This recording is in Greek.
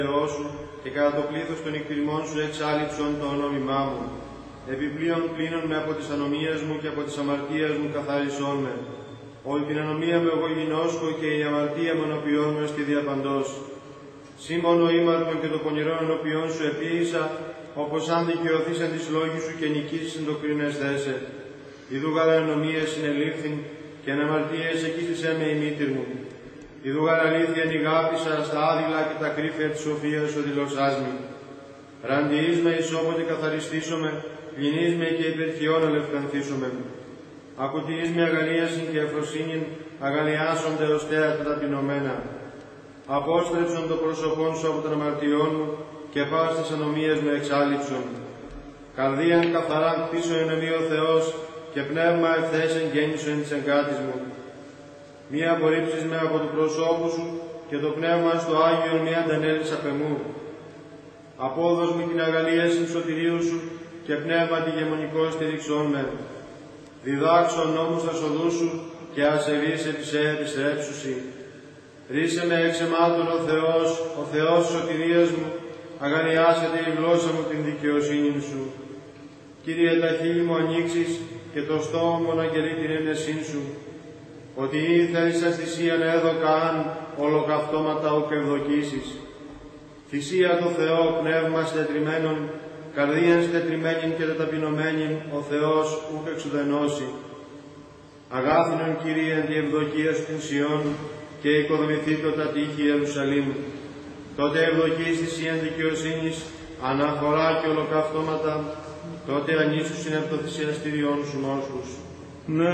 Θεό σου και κατά το πλήθος των εκτιμών σου εξάλληψον το ονόμημά μου. Επιπλέον πλύνον με από τις ανομίες μου και από τις αμαρτίες μου καθάρισόν με. Ότι την ανομία μου εγώ γινώσκω και η αμαρτία μου ενωπιών μου στη διαπαντός. Σύμμονο ήμαρτον και το πονηρό ενωπιών σου επίησα, όπως αν δικαιωθείς εν της λόγης σου και νικήσεις εν το κρίνεσθέσαι. Ιδού γάρα ενομίες συνελήφθην και εν αμαρτίες εκείσισέ με η μήτηρ μου. Ιδού γάρα αλήθεια νηγάπησα στα άδειλα και τα κρύφια της σοφίας ο δηλωσάς μη. Ραντιείς με εις όποτε καθαριστήσομαι, πληνείς με και υπερχιόν αλευκανθήσομαι. Ακουτιείς με αγαλίασιν και ευφροσύνην, αγαλιάσονται ως τέα τα ταπεινωμένα. Απόστρεψον το πρόσωπόν σου από των αμαρτιών μου και πας τις ανομίες με εξάλληψον. Καρδίαν καθαράν κτίσω εν ο Θεός και πνεύμα ευθέσεν γέννησον της εγκάτης μου. Μη απορρίψεις με από του προσώπου σου και το πνεύμα στο Άγιον μη αντανέλεις απ' εμού. Απόδος μου την αγαλίαση σωτηρίου σου και πνεύμα τη γεμονικό στηριξόν με. Διδάξω νόμους τα σοδού σου και ασεβείς επί σε επιστρέψουσι. Ρίσε με εξ εμάτων ο Θεός σωτηρίας μου, αγαλιάσετε η γλώσσα μου την δικαιοσύνη σου. Κύριε, τα χείλη μου ανοίξεις και το στόμα μου αναγγελεί την έμνεσήν σου. Ότι ήθελες σας θυσίαν έδωκα αν ολοκαυτώματα ουκ ευδοκίσεις. Θυσία το Θεό πνεύμα στετριμένων, καρδίαν στετριμένην και ταπεινωμένην ο Θεός ουκ εξουδενώσει. Αγάθινον Κύριε εν τη ευδοκία σου την Σιών και οικοδομηθήτω τα τείχη Ιερουσαλήμ. Τότε ευδοκείς θυσίαν δικαιοσύνης, αναφορά και ολοκαυτώματα, τότε ανήσουσιν από το θυσιαστήριόν σου νόσους.